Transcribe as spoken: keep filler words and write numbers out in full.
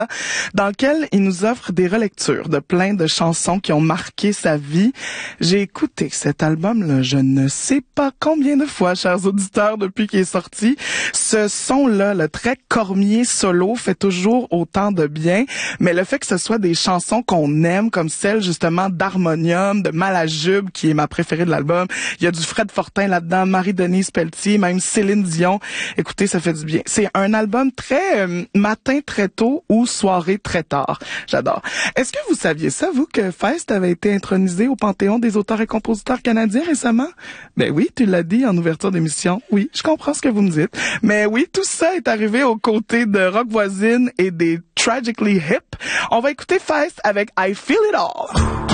dans lequel il nous offre des relectures de plein de chansons qui ont marqué sa vie. J'ai écouté cet album-là, je ne sais pas combien de fois, chers auditeurs, depuis qu'il est sorti. Ce son-là, le très Cormier solo, fait toujours autant de bien, mais le fait que ce soit des chansons qu'on aime, comme celle justement d'Harmonium, de Malajube, qui est ma préférée de l'album. Il y a du Fred Fortin là-dedans, Marie-Denise Pelletier, même Céline Dion. Écoutez, ça fait du bien. C'est un album très euh, matin très tôt ou soirée très tard. J'adore. Est-ce que vous saviez ça, vous, que Feist avait été intronisé au Panthéon des auteurs et compositeurs canadiens récemment? Ben oui, tu l'as dit en ouverture d'émission. Oui, je comprends ce que vous me dites. Mais oui, tout ça est arrivé aux côtés de Rock Voisine et des Tragically Hip. On va écouter Feist avec I Feel It All.